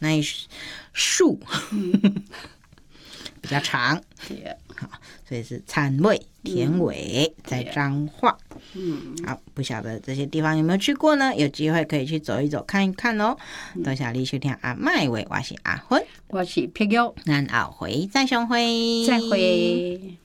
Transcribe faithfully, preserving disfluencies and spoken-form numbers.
那树比较长， 对， 好，所以是产尾、田尾，在彰化。 嗯， 好，不晓得这些地方有没有去过呢？有机会可以去走一走、看一看哦。多谢你收听阿麦话，我是阿芬， 我是碧玉， 咱后回再相会， 再会。